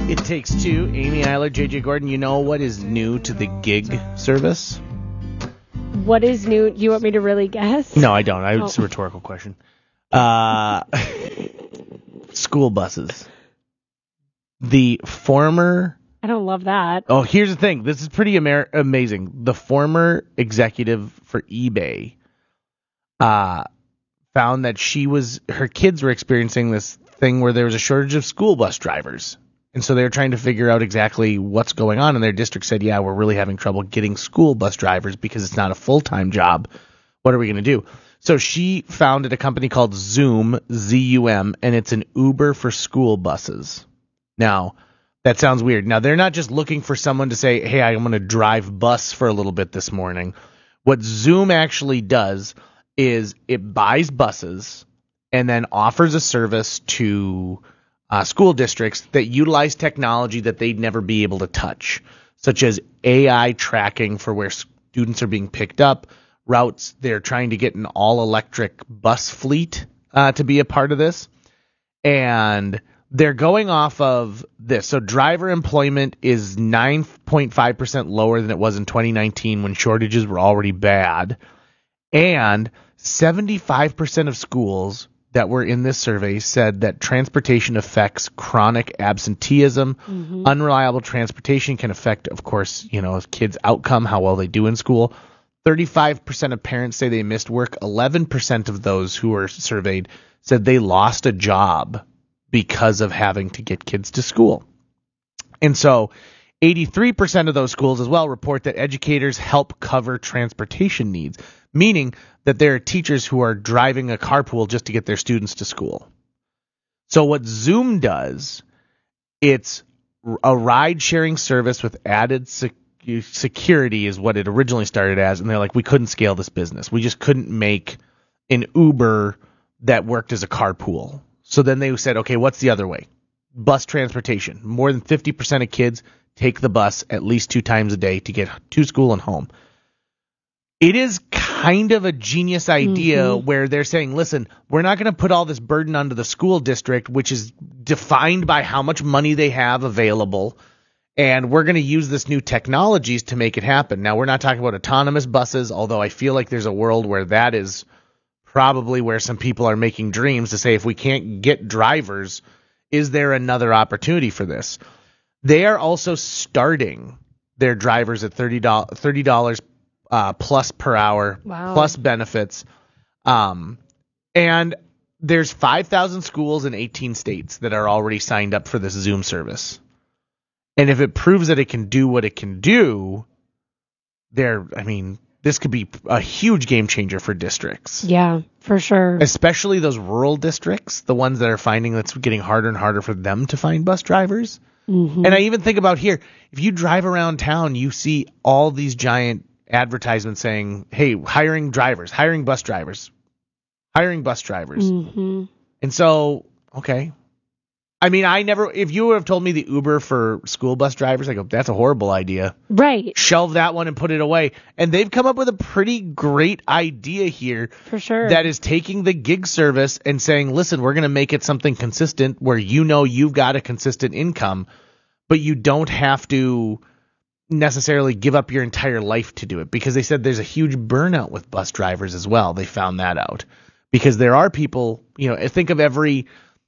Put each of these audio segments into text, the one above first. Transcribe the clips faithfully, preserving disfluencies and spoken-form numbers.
It Takes Two, Amy Eiler, J J Gordon. You know what is new to the gig service? What is new? Do you want me to really guess? No, I don't. I, oh. It's a rhetorical question. Uh, school buses. The former... I don't love that. Oh, here's the thing. This is pretty amer- amazing. The former executive for eBay uh, found that she was... Her kids were experiencing this thing where there was a shortage of school bus drivers. And so they were trying to figure out exactly what's going on. And their district said, yeah, we're really having trouble getting school bus drivers because it's not a full-time job. What are we going to do? So she founded a company called Zoom, Z U M, and it's an Uber for school buses. Now, that sounds weird. Now, they're not just looking for someone to say, hey, I'm going to drive bus for a little bit this morning. What Zoom actually does is it buys buses and then offers a service to uh, school districts that utilize technology that they'd never be able to touch, such as A I tracking for where students are being picked up, routes. They're trying to get an all-electric bus fleet uh, to be a part of this. And they're going off of this. So driver employment is nine point five percent lower than it was in twenty nineteen when shortages were already bad. And seventy-five percent of schools that were in this survey said that transportation affects chronic absenteeism. Mm-hmm. Unreliable transportation can affect, of course, you know, kids' outcome, how well they do in school. thirty-five percent of parents say they missed work. eleven percent of those who were surveyed said they lost a job because of having to get kids to school. And so eighty-three percent of those schools as well report that educators help cover transportation needs, meaning that there are teachers who are driving a carpool just to get their students to school. So what Zoom does, it's a ride-sharing service with added security. Security is what it originally started as, and they're like, we couldn't scale this business. We just couldn't make an Uber that worked as a carpool. So then they said, okay, what's the other way? Bus transportation. More than fifty percent of kids take the bus at least two times a day to get to school and home. It is kind of a genius idea mm-hmm. where they're saying, listen, we're not going to put all this burden onto the school district, which is defined by how much money they have available. And we're going to use this new technologies to make it happen. Now, we're not talking about autonomous buses, although I feel like there's a world where that is probably where some people are making dreams to say, if we can't get drivers, is there another opportunity for this? They are also starting their drivers at thirty dollars, thirty dollars uh, plus per hour, wow. plus benefits. Um, and there's five thousand schools in eighteen states that are already signed up for this Zoom service. And if it proves that it can do what it can do, there, I mean, this could be a huge game changer for districts. Yeah, for sure. Especially those rural districts, the ones that are finding that's getting harder and harder for them to find bus drivers. Mm-hmm. And I even think about here, if you drive around town, you see all these giant advertisements saying, hey, hiring drivers, hiring bus drivers, hiring bus drivers. Mm-hmm. And so, okay. I mean, I never, if you would have told me the Uber for school bus drivers, I go, that's a horrible idea. Right. Shelve that one and put it away. And they've come up with a pretty great idea here. For sure. That is taking the gig service and saying, listen, we're going to make it something consistent where you know you've got a consistent income, but you don't have to necessarily give up your entire life to do it. Because they said there's a huge burnout with bus drivers as well. They found that out. Because there are people, you know, think of every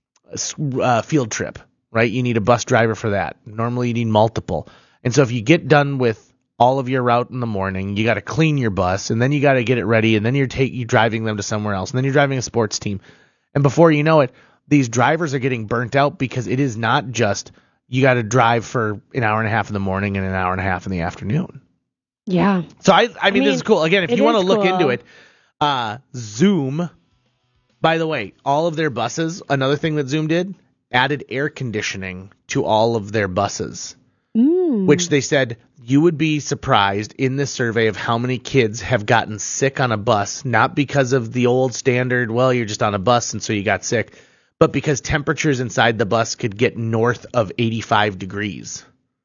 Uh, field trip, right? You need a bus driver for that. Normally you need multiple. And so if you get done with all of your route in the morning, you got to clean your bus, and then you got to get it ready, and then you're take you driving them to somewhere else, and then you're driving a sports team. And before you know it, these drivers are getting burnt out because it is not just you got to drive for an hour and a half in the morning and an hour and a half in the afternoon. Yeah. So I, I mean, I mean this is cool. Again, if you want to look cool. into it, uh, Zoom. By the way, all of their buses, another thing that Zoom did, added air conditioning to all of their buses, mm. which they said you would be surprised in this survey of how many kids have gotten sick on a bus, not because of the old standard, well, you're just on a bus and so you got sick, but because temperatures inside the bus could get north of eighty-five degrees.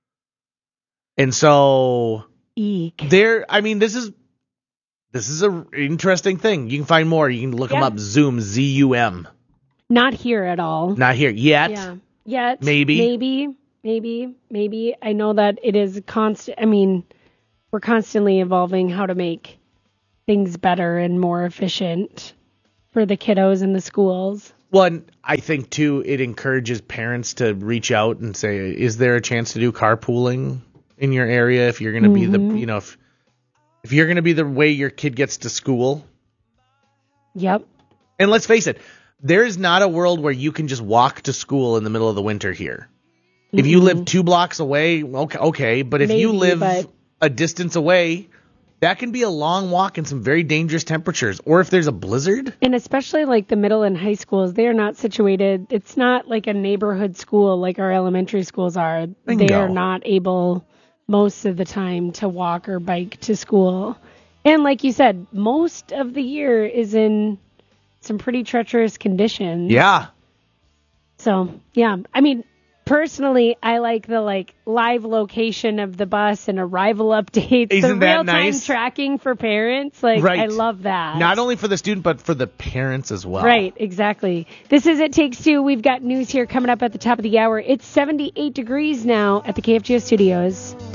And so Eek. there, I mean, this is This is an interesting thing. You can find more. You can look yeah. them up. Zoom, Z U M. Not here at all. Not here yet. Yeah. Yet. Maybe. Maybe. maybe, maybe. I know that it is constant. I mean, we're constantly evolving how to make things better and more efficient for the kiddos in the schools. Well, and I think, too, it encourages parents to reach out and say, is there a chance to do carpooling in your area if you're going to mm-hmm. be the, you know, if, if you're going to be the way your kid gets to school? Yep. And let's face it, there is not a world where you can just walk to school in the middle of the winter here. Mm-hmm. If you live two blocks away, okay, okay. But if Maybe, you live but... a distance away, that can be a long walk in some very dangerous temperatures. Or if there's a blizzard. And especially like the middle and high schools, they are not situated. It's not like a neighborhood school like our elementary schools are. Bingo. They are not able most of the time to walk or bike to school. And like you said, most of the year is in some pretty treacherous conditions. Yeah. So, yeah. I mean, personally, I like the like live location of the bus and arrival updates. Isn't the that real-time nice? Tracking for parents. Like, right. I love that. Not only for the student, but for the parents as well. Right, exactly. This is It Takes Two. We've got news here coming up at the top of the hour. It's seventy-eight degrees now at the K F G O studios.